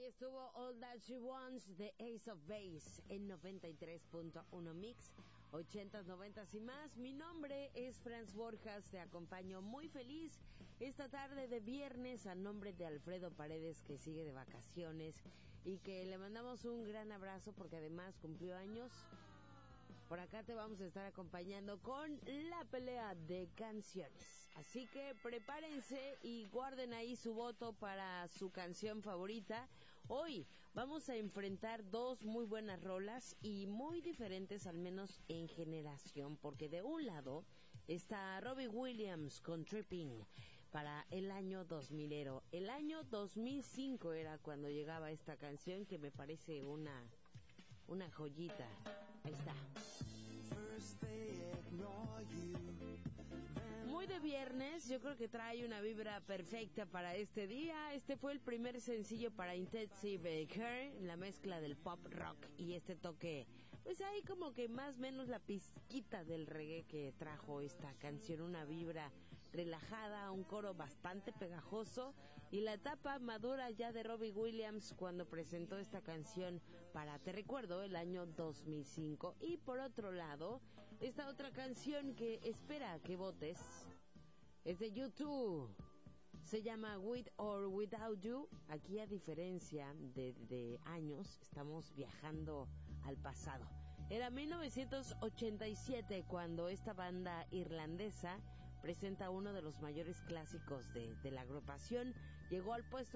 Ahí estuvo All That She Wants de Ace of Base en 93.1 Mix, 80s, 90s y más. Mi nombre es Franz Borjas, te acompaño muy feliz esta tarde de viernes a nombre de Alfredo Paredes, que sigue de vacaciones y que le mandamos un gran abrazo porque además cumplió años. Por acá te vamos a estar acompañando con la pelea de canciones. Así que prepárense y guarden ahí su voto para su canción favorita. Hoy vamos a enfrentar dos muy buenas rolas y muy diferentes, al menos en generación, porque de un lado está Robbie Williams con Tripping para el año 2000. El año 2005 era cuando llegaba esta canción, que me parece una joyita. Ahí está. Muy de viernes, yo creo que trae una vibra perfecta para este día. Este fue el primer sencillo para Intensive Care, la mezcla del pop rock y este toque, pues ahí como que más o menos la pizquita del reggae que trajo esta canción, una vibra relajada, un coro bastante pegajoso y la etapa madura ya de Robbie Williams cuando presentó esta canción para, te recuerdo, el año 2005. Y por otro lado, esta otra canción que espera que votes es de YouTube. Se llama With or Without You. Aquí, a diferencia de años, estamos viajando al pasado. Era 1987 cuando esta banda irlandesa presenta uno de los mayores clásicos de la agrupación. Llegó al puesto